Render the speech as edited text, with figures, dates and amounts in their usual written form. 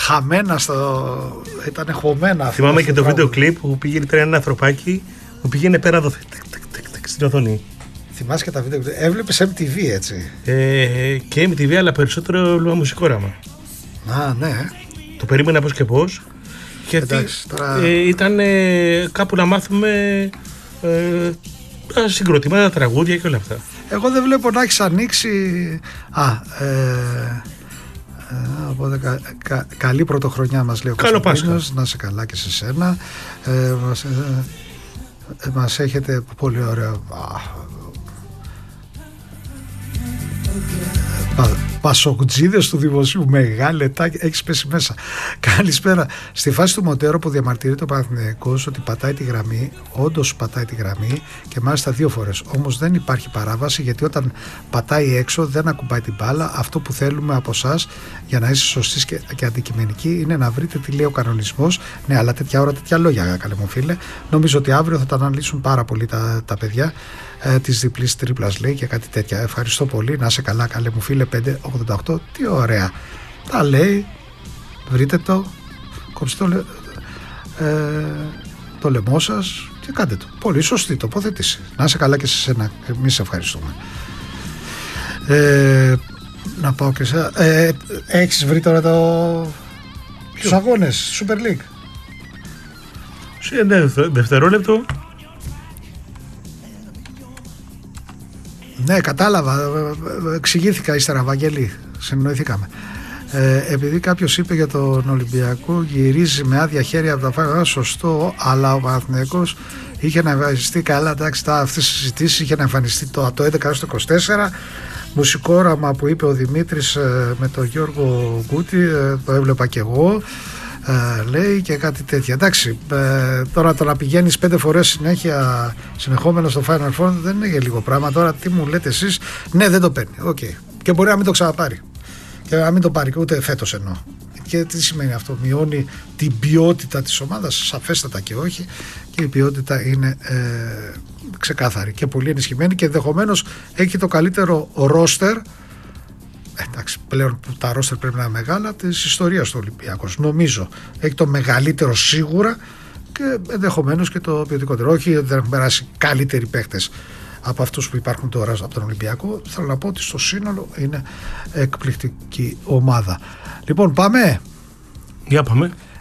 χαμένα ήταν χωμένα. Θυμάμαι και το βίντεο κλιπ που πήγαινε ένα ανθρωπάκι που πήγαινε πέρα εδώ στην οθόνη. Θυμάσαι και τα βίντεο κλιπ. Έβλεπες MTV, έτσι. Και MTV, αλλά περισσότερο έβλεπα μουσικόραμα. Α, ναι. Το περίμενα πώς και πώς. Γιατί ήταν κάπου να μάθουμε συγκροτήματα, τραγούδια και όλα αυτά. Εγώ δεν βλέπω να έχεις ανοίξει. Οπότε καλή πρωτοχρονιά μας λέει ο Κωνσταντίνος. Να είσαι καλά και σε σένα. Μας έχετε πολύ ωραίο πασοκτζίδες του δημοσίου. Μεγάλη λετάκι, έχεις πέσει μέσα. Καλησπέρα. Στη φάση του Μοντέρο που διαμαρτυρείται ο Παναθηναϊκός ότι πατάει τη γραμμή, όντως πατάει τη γραμμή και μάλιστα 2 φορές. Όμως δεν υπάρχει παράβαση, γιατί όταν πατάει έξω δεν ακουμπάει την μπάλα. Αυτό που θέλουμε από εσάς για να είσαι σωστή και αντικειμενική είναι να βρείτε τι λέει ο κανονισμός. Ναι, αλλά τέτοια ώρα τέτοια λόγια, καλέ μου φίλε. Νομίζω ότι αύριο θα τα αναλύσουν πάρα πολύ τα παιδιά της διπλής τρίπλας, λέει, και κάτι τέτοια. Ευχαριστώ πολύ, να είσαι καλά, καλέ μου φίλε. 588, τι ωραία τα λέει. Βρείτε το, κόψτε το λαιμό σας και κάντε το. Πολύ σωστή τοποθέτηση. Να είσαι καλά και σε σένα. Εμείς ευχαριστούμε. Να πάω και σε... έχεις βρει τώρα τους αγώνες Super League? Σε δευτερόλεπτο. Ναι, κατάλαβα. Εξηγήθηκα ύστερα, Βαγγέλη. Συνοηθήκαμε. Επειδή κάποιος είπε για τον Ολυμπιακό γυρίζει με άδεια χέρια από τα φάγα, σωστό, αλλά ο Παναθηναϊκός είχε να εμφανιστεί καλά. Εντάξει, αυτές τις συζητήσεις είχε να εμφανιστεί το 11 στο 24. Μουσικόραμα που είπε ο Δημήτρης με τον Γιώργο Γκούτη, το έβλεπα και εγώ. Λέει και κάτι τέτοια. Εντάξει, τώρα το να πηγαίνεις 5 φορές συνεχόμενα στο Final Four δεν είναι για λίγο πράγμα. Τώρα τι μου λέτε εσείς? Ναι, δεν το παίρνει. Okay. Και μπορεί να μην το ξαναπάρει. Και να μην το πάρει ούτε φέτος εννοώ. Και τι σημαίνει αυτό? Μειώνει την ποιότητα της ομάδας? Σαφέστατα και όχι. Και η ποιότητα είναι ξεκάθαρη και πολύ ενισχυμένη και ενδεχομένως έχει το καλύτερο ρόστερ. Εντάξει, πλέον που τα ρόστερ πρέπει να είναι μεγάλα, της ιστορίας του Ολυμπιακός. Νομίζω έχει το μεγαλύτερο σίγουρα και ενδεχομένως και το ποιοτικότερο. Όχι ότι δεν έχουν περάσει καλύτεροι παίχτες από αυτούς που υπάρχουν τώρα από τον Ολυμπιακό. Θέλω να πω ότι στο σύνολο είναι εκπληκτική ομάδα. Λοιπόν, πάμε. Για πάμε.